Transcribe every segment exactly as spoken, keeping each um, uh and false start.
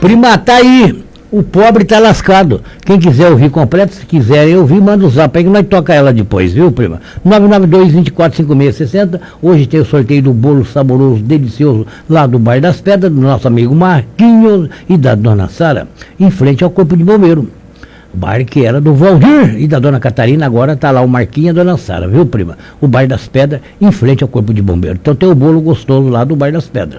Prima, tá aí. O pobre tá lascado. Quem quiser ouvir completo, se quiserem ouvir, manda o zap aí que nós toca ela depois, viu, prima? nove nove dois, dois quatro, cinco seis seis zero. Hoje tem o sorteio do bolo saboroso, delicioso, lá do Bairro das Pedras, do nosso amigo Marquinhos e da dona Sara, em frente ao Corpo de Bombeiro. O bairro que era do Valdir e da dona Catarina, agora tá lá o Marquinhos e a dona Sara, viu, prima? O Bairro das Pedras, em frente ao Corpo de Bombeiro. Então tem o bolo gostoso lá do Bairro das Pedras.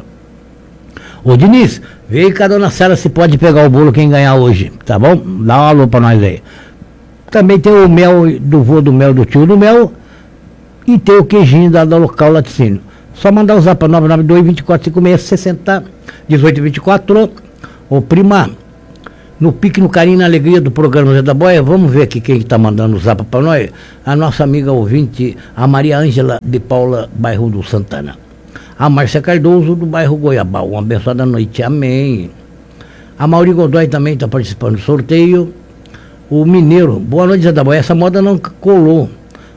Ô Diniz, vem com a dona Sara se pode pegar o bolo quem ganhar hoje, tá bom? Dá um alô pra nós aí. Também tem o mel do vô do mel, do tio do mel, e tem o queijinho da, da local laticínio. Só mandar o zap para nove nove dois, dois quatro, cinco seis seis zero, dezoito vinte e quatro. Ô prima, no pique, no carinho, na alegria do programa Zé da Boia, vamos ver aqui quem está mandando o zap para nós. A nossa amiga ouvinte, a Maria Ângela de Paula, bairro do Santana. A Márcia Cardoso, do bairro Goiabal. Uma abençoada noite, amém. A Mauri Godoy também está participando do sorteio. O Mineiro, boa noite, Zé da Boia. Essa moda não colou,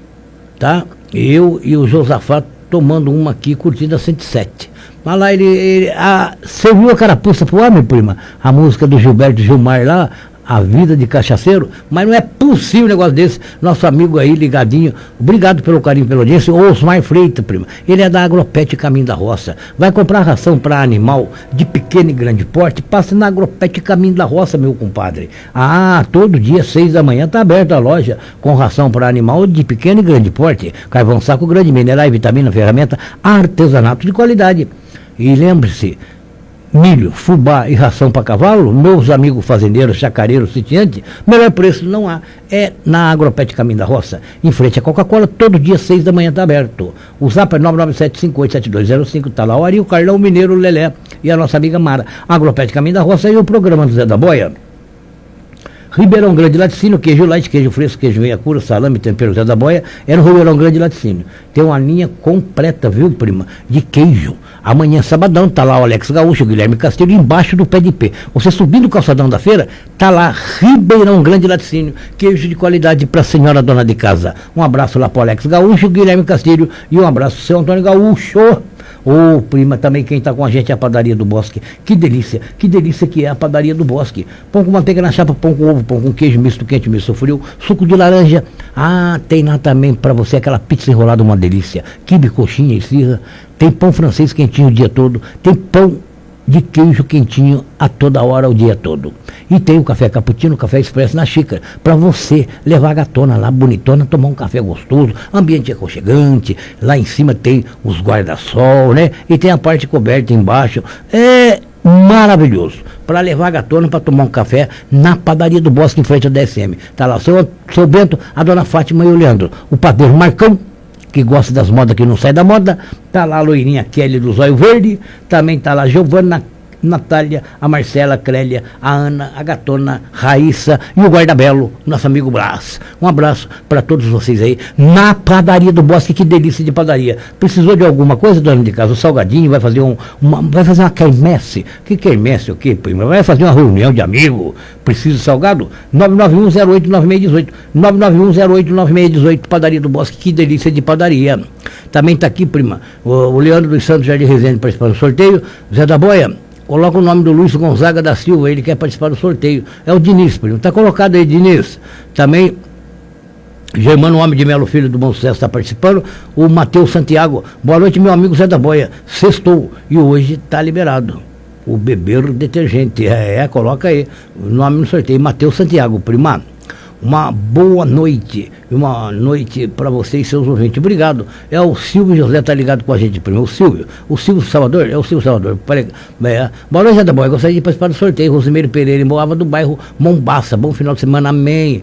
tá? Eu e o Josafá tomando uma aqui, curtida cento e sete. Mas lá ele, ele a, você viu a carapuça pro homem, prima? A música do Gilberto Gilmar lá, A Vida de Cachaceiro, mas não é possível um negócio desse. Nosso amigo aí, ligadinho, obrigado pelo carinho, pela audiência, o Osmar Freitas, prima. Ele é da Agropet Caminho da Roça. Vai comprar ração para animal de pequeno e grande porte, passa na Agropet Caminho da Roça, meu compadre. Ah, todo dia, seis da manhã, tá aberta a loja com ração para animal de pequeno e grande porte. Carvão saco grande, minerais, vitamina, ferramenta, artesanato de qualidade. E lembre-se, milho, fubá e ração para cavalo, meus amigos fazendeiros, chacareiros, sitiantes, melhor preço não há. É na Agropet Caminho da Roça, em frente à Coca-Cola, todo dia, seis da manhã está aberto. O zap é nove nove sete cinco oito sete dois zero cinco, tá lá o Ari, o Carlão, o Mineiro, o Lelé e a nossa amiga Mara. Agropet Caminho da Roça e o programa do Zé da Boia. Ribeirão Grande Laticínio, queijo light, queijo fresco, queijo meia cura, salame, tempero Zé da Boia, era o Ribeirão Grande Laticínio. Tem uma linha completa, viu, prima, de queijo. Amanhã, sabadão, tá lá o Alex Gaúcho, o Guilherme Castilho, embaixo do pé de pé. Você subindo o calçadão da feira, tá lá Ribeirão Grande Laticínio, queijo de qualidade pra senhora dona de casa. Um abraço lá pro Alex Gaúcho, Guilherme Castilho, e um abraço pro seu Antônio Gaúcho. Ô, oh, prima, também quem está com a gente é a Padaria do Bosque. Que delícia, que delícia que é a Padaria do Bosque. Pão com manteiga na chapa, pão com ovo, pão com queijo misto quente, misto frio, suco de laranja. Ah, tem lá também para você aquela pizza enrolada, uma delícia. Quibe, coxinha e esfirra. Tem pão francês quentinho o dia todo. Tem pão de queijo quentinho a toda hora, o dia todo. E tem o café cappuccino, o café expresso na xícara, para você levar a gatona lá, bonitona, tomar um café gostoso, ambiente aconchegante. Lá em cima tem os guarda-sol, né? E tem a parte coberta embaixo. É maravilhoso. Para levar a gatona para tomar um café na Padaria do Bosque, em frente ao D S M. Tá lá o seu, seu Bento, a dona Fátima e o Leandro. O padeiro Marcão, que gosta das modas que não sai da moda, tá lá a loirinha Kelly do Zóio Verde, também tá lá a Giovana, Natália, a Marcela, a Clélia, a Ana, a Gatona, Raíssa e o Guardabelo, nosso amigo Brás. Um abraço para todos vocês aí, na Padaria do Bosque, que delícia de padaria. Precisou de alguma coisa, dona de casa? O Salgadinho vai fazer um, uma, vai fazer uma quermesse. Que quermesse o quê, prima? Vai fazer uma reunião de amigos, precisa de salgado? nove nove um zero oito nove seis um oito, nove nove um zero oito nove seis um oito, Padaria do Bosque, que delícia de padaria. Também tá aqui, prima, o, o Leandro dos Santos Jardim Resende participando do sorteio. Zé da Boia, coloca o nome do Luiz Gonzaga da Silva, ele quer participar do sorteio. É o Diniz, primo. Está colocado aí, Diniz. Também, Germano Homem de Melo Filho do Bom Sucesso está participando. O Matheus Santiago. Boa noite, meu amigo Zé da Boia. Sextou. E hoje está liberado. O beber detergente. É, é, coloca aí o nome no sorteio. Matheus Santiago, prima. Uma boa noite, uma noite para você e seus ouvintes. Obrigado. É o Silvio José, tá ligado com a gente, primo. O Silvio, o Silvio Salvador, é o Silvio Salvador. É. Boa noite, Zé da Boia. Gostaria de participar do sorteio. Rosimeiro Pereira, em Moava, do bairro Mombaça. Bom final de semana, amém.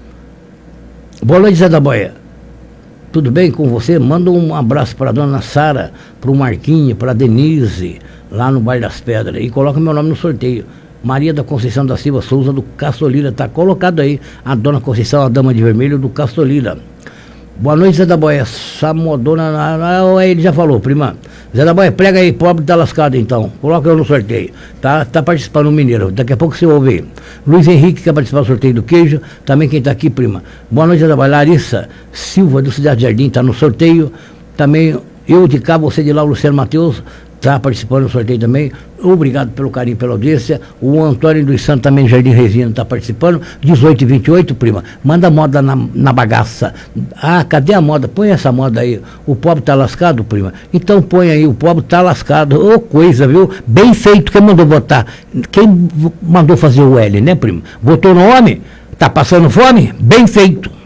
Boa noite, Zé da Boia. Tudo bem com você? Manda um abraço para a dona Sara, para o Marquinho, para a Denise, lá no Bairro das Pedras. E coloca meu nome no sorteio. Maria da Conceição da Silva Souza, do Castolira, está colocado aí. A dona Conceição, a dama de vermelho, do Castolira. Boa noite, Zé da Boia. Samodona, ele já falou, prima. Zé da Boia, prega aí, pobre tá lascado então. Coloca eu no sorteio. Tá, tá participando o Mineiro. Daqui a pouco você ouve aí. Luiz Henrique quer participar do sorteio do queijo. Também quem tá aqui, prima. Boa noite, Zé da Boia. Larissa Silva, do Cidade Jardim, tá no sorteio. Também eu de cá, você de lá, o Luciano Matheus. Está participando do sorteio também. Obrigado pelo carinho, pela audiência. O Antônio dos Santos também, Jardim Resina, está participando. dezoito e vinte e oito, prima. Manda moda na, na bagaça. Ah, cadê a moda? Põe essa moda aí. O pobre está lascado, prima. Então põe aí, o pobre está lascado. Ô, oh, coisa, viu? Bem feito. Quem mandou botar? Quem mandou fazer o L, né, prima? Botou no homem? Tá passando fome? Bem feito.